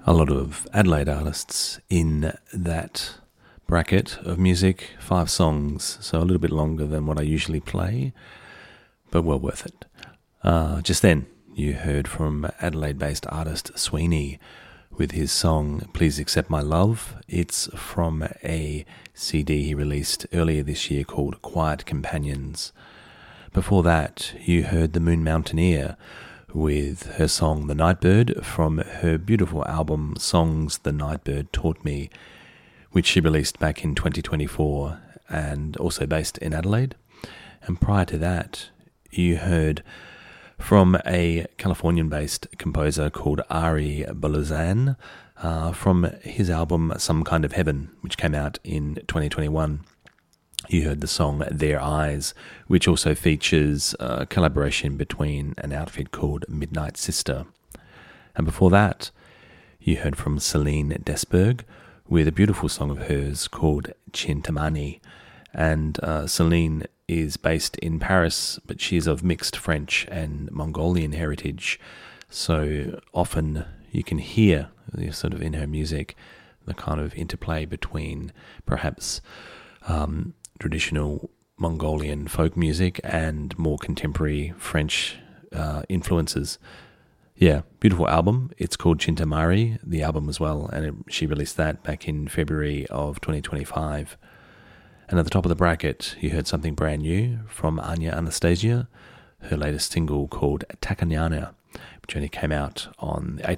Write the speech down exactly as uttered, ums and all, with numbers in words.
A lot of Adelaide artists in that bracket of music, five songs, so a little bit longer than what I usually play, but well worth it. Uh, just then, you heard from Adelaide-based artist Sweeney with his song Please Accept My Love. It's from a C D he released earlier this year called Quiet Companions. Before that, you heard The Moon Mountaineer with her song The Nightbird from her beautiful album Songs the Nightbird Taught Me, which she released back in twenty twenty-four and also based in Adelaide. And prior to that, you heard from a Californian-based composer called Ari Baluzan uh, from his album Some Kind of Heaven, which came out in twenty twenty-one. You heard the song Their Eyes, which also features a collaboration between an outfit called Midnight Sister. And before that, you heard from Celine Desberg with a beautiful song of hers called Chintamani. And uh, Celine is based in Paris, but she's of mixed French and Mongolian heritage. So often you can hear, sort of in her music, the kind of interplay between perhaps um, traditional Mongolian folk music and more contemporary French uh, influences. Yeah, beautiful album. It's called Chintamari, the album as well, and it, she released that back in February of twenty twenty-five. And at the top of the bracket, you heard something brand new from Anya Anastasia, her latest single called Takanyana, which only came out on the